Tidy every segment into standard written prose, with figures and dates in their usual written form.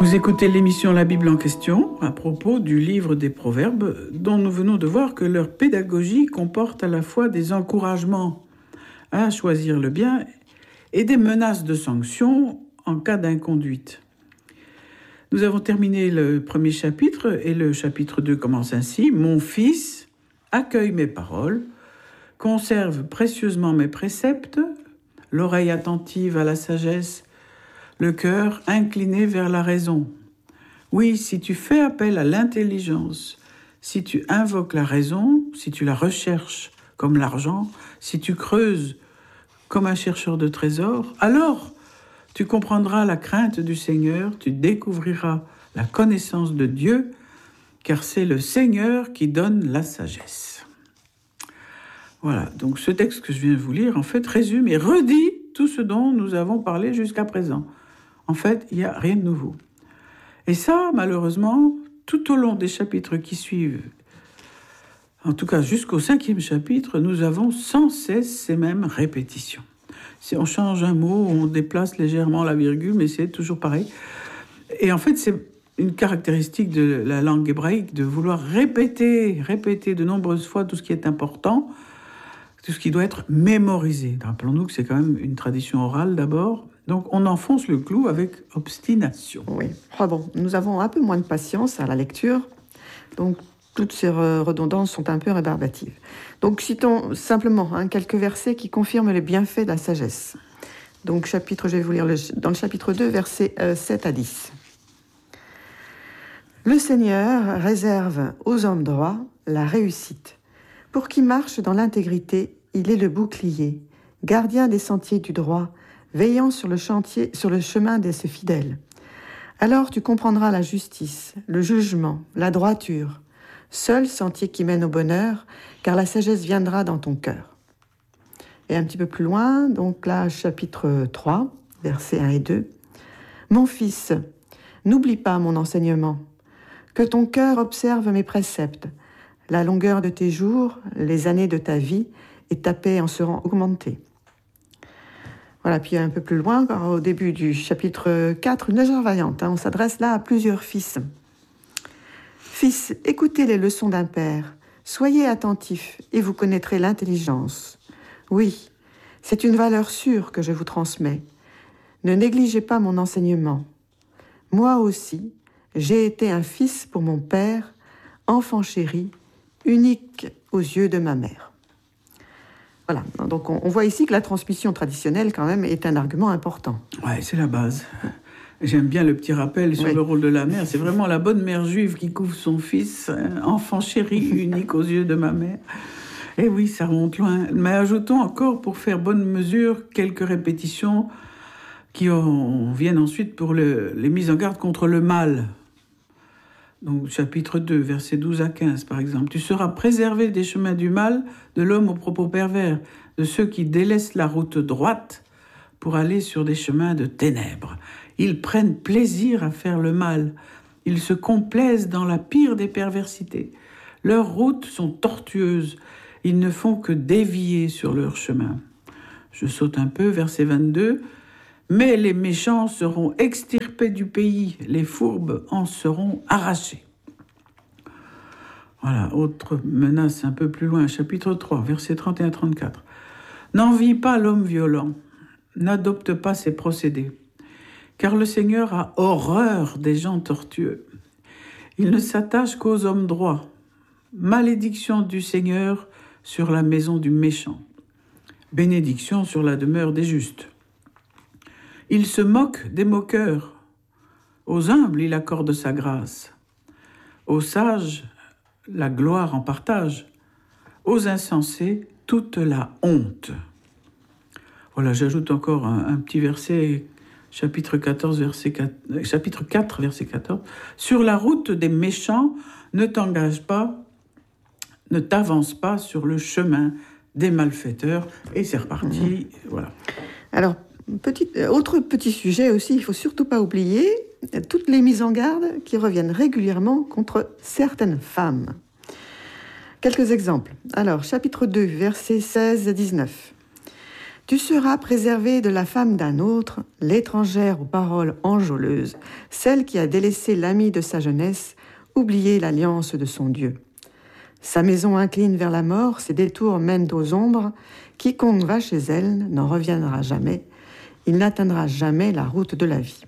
Vous écoutez l'émission La Bible en question à propos du livre des Proverbes dont nous venons de voir que leur pédagogie comporte à la fois des encouragements à choisir le bien et des menaces de sanctions en cas d'inconduite. Nous avons terminé le premier chapitre et le chapitre 2 commence ainsi. « Mon fils, accueille mes paroles, conserve précieusement mes préceptes, l'oreille attentive à la sagesse, le cœur incliné vers la raison. Oui, si tu fais appel à l'intelligence, si tu invoques la raison, si tu la recherches comme l'argent, si tu creuses comme un chercheur de trésors, alors tu comprendras la crainte du Seigneur, tu découvriras la connaissance de Dieu, car c'est le Seigneur qui donne la sagesse. » Voilà, donc ce texte que je viens de vous lire, en fait, résume et redit tout ce dont nous avons parlé jusqu'à présent. En fait, il n'y a rien de nouveau. Et ça, malheureusement, tout au long des chapitres qui suivent, en tout cas jusqu'au 5e chapitre, nous avons sans cesse ces mêmes répétitions. Si on change un mot, on déplace légèrement la virgule, mais c'est toujours pareil. Et en fait, c'est une caractéristique de la langue hébraïque de vouloir répéter de nombreuses fois tout ce qui est important, tout ce qui doit être mémorisé. Rappelons-nous que c'est quand même une tradition orale d'abord. Donc, on enfonce le clou avec obstination. Oui. Ah bon, nous avons un peu moins de patience à la lecture. Donc, toutes ces redondances sont un peu rébarbatives. Donc, citons simplement quelques versets qui confirment les bienfaits de la sagesse. Donc, je vais vous lire dans le chapitre 2, versets 7 à 10. « Le Seigneur réserve aux hommes droits la réussite. Pour qui marche dans l'intégrité, il est le bouclier, gardien des sentiers du droit, veillant sur le chemin de ses fidèles. Alors tu comprendras la justice, le jugement, la droiture, seul sentier qui mène au bonheur, car la sagesse viendra dans ton cœur. » Et un petit peu plus loin, donc là, chapitre 3, versets 1 et 2. « Mon fils, n'oublie pas mon enseignement, que ton cœur observe mes préceptes. La longueur de tes jours, les années de ta vie, et ta paix en seront augmentées. » Voilà, puis un peu plus loin, au début du chapitre 4, une légère variante. On s'adresse là à plusieurs fils. « Fils, écoutez les leçons d'un père. Soyez attentifs et vous connaîtrez l'intelligence. Oui, c'est une valeur sûre que je vous transmets. Ne négligez pas mon enseignement. Moi aussi, j'ai été un fils pour mon père, enfant chéri, unique aux yeux de ma mère. » Voilà, donc on voit ici que la transmission traditionnelle, quand même, est un argument important. Ouais, c'est la base. J'aime bien le petit rappel sur le rôle de la mère. C'est vraiment la bonne mère juive qui couvre son fils, enfant chéri, unique aux yeux de ma mère. Et oui, ça remonte loin. Mais ajoutons encore, pour faire bonne mesure, quelques répétitions qui viennent ensuite pour les mises en garde contre le mal. Donc, chapitre 2, versets 12 à 15, par exemple. « Tu seras préservé des chemins du mal, de l'homme aux propos pervers, de ceux qui délaissent la route droite pour aller sur des chemins de ténèbres. Ils prennent plaisir à faire le mal. Ils se complaisent dans la pire des perversités. Leurs routes sont tortueuses. Ils ne font que dévier sur leur chemin. » Je saute un peu, verset 22. « Mais les méchants seront extirpés du pays, les fourbes en seront arrachés. » Voilà, autre menace un peu plus loin, chapitre 3, versets 31-34. « N'envie pas l'homme violent, n'adopte pas ses procédés, car le Seigneur a horreur des gens tortueux. Il ne s'attache qu'aux hommes droits. Malédiction du Seigneur sur la maison du méchant, bénédiction sur la demeure des justes. Il se moque des moqueurs. Aux humbles, il accorde sa grâce. Aux sages, la gloire en partage. Aux insensés, toute la honte. » Voilà, j'ajoute encore un petit verset, chapitre 4, verset 14. « Sur la route des méchants, ne t'avance pas sur le chemin des malfaiteurs. » Et c'est reparti, voilà. Alors, autre petit sujet aussi, il ne faut surtout pas oublier toutes les mises en garde qui reviennent régulièrement contre certaines femmes. Quelques exemples. Alors, chapitre 2, versets 16 à 19. « Tu seras préservé de la femme d'un autre, l'étrangère aux paroles enjôleuses, celle qui a délaissé l'ami de sa jeunesse, oublié l'alliance de son Dieu. Sa maison incline vers la mort, ses détours mènent aux ombres. Quiconque va chez elle n'en reviendra jamais. Il n'atteindra jamais la route de la vie.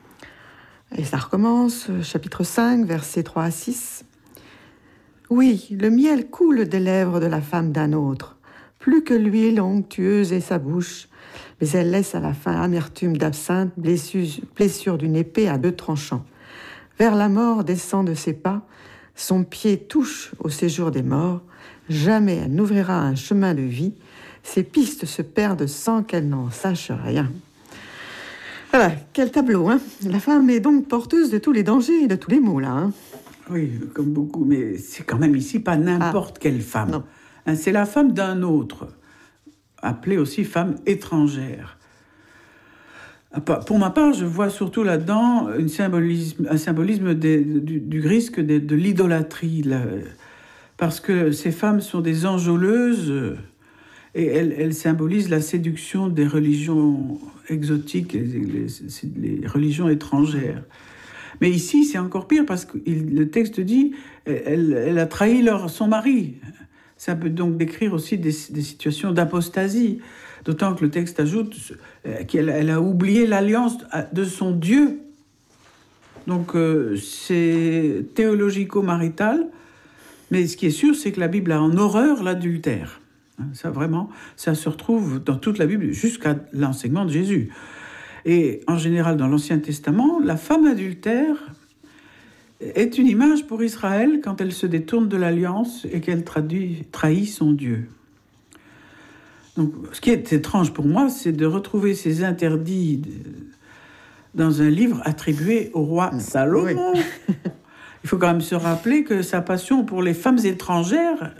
Et ça recommence, chapitre 5, versets 3 à 6. Oui, le miel coule des lèvres de la femme d'un autre, plus que l'huile onctueuse est sa bouche, mais elle laisse à la fin amertume d'absinthe, blessure d'une épée à 2 tranchants. Vers la mort descend de ses pas, son pied touche au séjour des morts, jamais elle n'ouvrira un chemin de vie, ses pistes se perdent sans qu'elle n'en sache rien. Voilà, quel tableau, hein. La femme est donc porteuse de tous les dangers et de tous les maux, là, hein. Oui, comme beaucoup, mais c'est quand même ici pas n'importe quelle femme. Hein, c'est la femme d'un autre, appelée aussi femme étrangère. Pour ma part, je vois surtout là-dedans un symbolisme du risque de l'idolâtrie, parce que ces femmes sont des enjôleuses et elles symbolisent la séduction des religions exotiques, les religions étrangères. Mais ici, c'est encore pire parce que le texte dit elle a trahi son mari. Ça peut donc décrire aussi des situations d'apostasie. D'autant que le texte ajoute qu'elle a oublié l'alliance de son Dieu. Donc c'est théologico-marital. Mais ce qui est sûr, c'est que la Bible a en horreur l'adultère. Ça vraiment, ça se retrouve dans toute la Bible jusqu'à l'enseignement de Jésus. Et en général, dans l'Ancien Testament, la femme adultère est une image pour Israël quand elle se détourne de l'alliance et qu'elle trahit son Dieu. Donc, ce qui est étrange pour moi, c'est de retrouver ces interdits dans un livre attribué au roi Salomon. Oui. Il faut quand même se rappeler que sa passion pour les femmes étrangères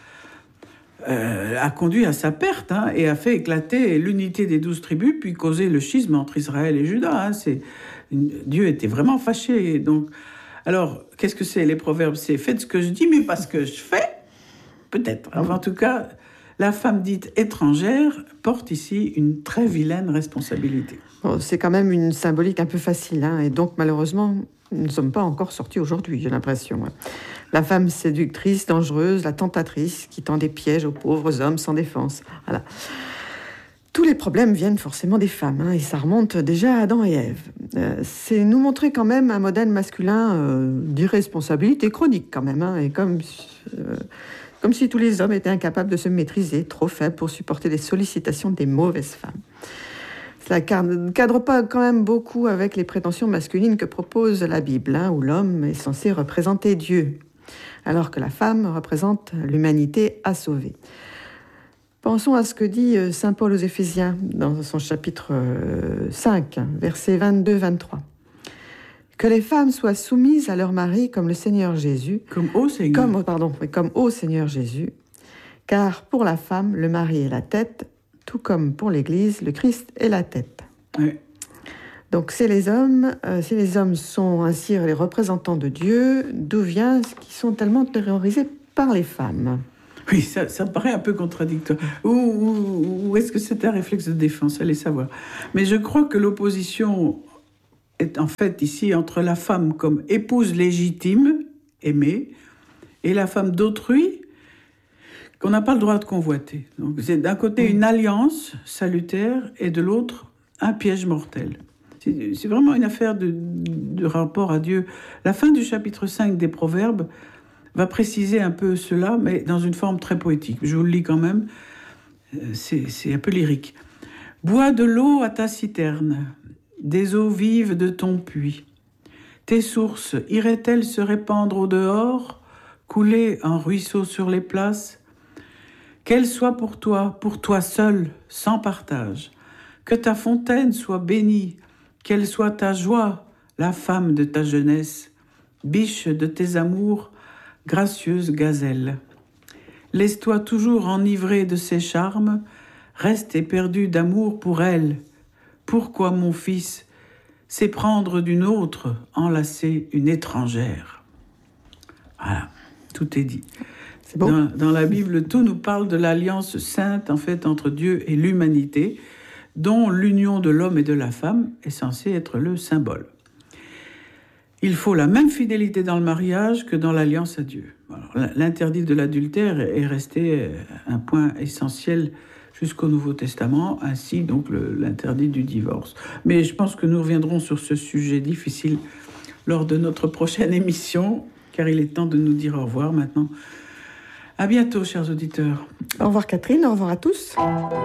a conduit à sa perte et a fait éclater l'unité des 12 tribus, puis causé le schisme entre Israël et Juda. Dieu était vraiment fâché. Donc, alors, qu'est-ce que c'est les proverbes? C'est faites ce que je dis, mais pas ce que je fais. Peut-être. Enfin, en tout cas, la femme dite étrangère porte ici une très vilaine responsabilité. Bon, c'est quand même une symbolique un peu facile, et donc malheureusement, nous ne sommes pas encore sortis aujourd'hui, j'ai l'impression. La femme séductrice, dangereuse, la tentatrice qui tend des pièges aux pauvres hommes sans défense. Voilà. Tous les problèmes viennent forcément des femmes, et ça remonte déjà à Adam et Ève. C'est nous montrer quand même un modèle masculin d'irresponsabilité chronique quand même, et comme si tous les hommes étaient incapables de se maîtriser, trop faibles pour supporter les sollicitations des mauvaises femmes. Cela ne cadre pas quand même beaucoup avec les prétentions masculines que propose la Bible, où l'homme est censé représenter Dieu, alors que la femme représente l'humanité à sauver. Pensons à ce que dit saint Paul aux Éphésiens dans son chapitre 5, versets 22-23. Que les femmes soient soumises à leur mari comme le Seigneur Jésus. Comme au Seigneur. Comme au Seigneur Jésus. Car pour la femme, le mari est la tête, tout comme pour l'Église, le Christ est la tête. Oui. Donc si les hommes sont ainsi les représentants de Dieu, d'où vient ce qu'ils sont tellement terrorisés par les femmes? Oui, ça me paraît un peu contradictoire. Ou est-ce que c'est un réflexe de défense? Allez savoir. Mais je crois que l'opposition est en fait ici entre la femme comme épouse légitime, aimée, et la femme d'autrui qu'on n'a pas le droit de convoiter. Donc c'est d'un côté une alliance salutaire et de l'autre un piège mortel. C'est vraiment une affaire de rapport à Dieu. La fin du chapitre 5 des Proverbes va préciser un peu cela, mais dans une forme très poétique. Je vous le lis quand même, c'est un peu lyrique. « Bois de l'eau à ta citerne, des eaux vives de ton puits. Tes sources iraient-elles se répandre au dehors, couler en ruisseaux sur les places? Qu'elle soit pour toi seul, sans partage. Que ta fontaine soit bénie, qu'elle soit ta joie, la femme de ta jeunesse, biche de tes amours, gracieuse gazelle. Laisse-toi toujours enivrer de ses charmes, reste éperdu d'amour pour elle. Pourquoi, mon fils, s'éprendre d'une autre, enlacer une étrangère ?» Voilà, tout est dit. C'est beau. Dans la Bible, tout nous parle de l'alliance sainte, en fait, entre Dieu et l'humanité, dont l'union de l'homme et de la femme est censée être le symbole. Il faut la même fidélité dans le mariage que dans l'alliance à Dieu. Alors, l'interdit de l'adultère est resté un point essentiel jusqu'au Nouveau Testament, ainsi donc l'interdit du divorce. Mais je pense que nous reviendrons sur ce sujet difficile lors de notre prochaine émission, car il est temps de nous dire au revoir maintenant. À bientôt, chers auditeurs. Au revoir Catherine, au revoir à tous.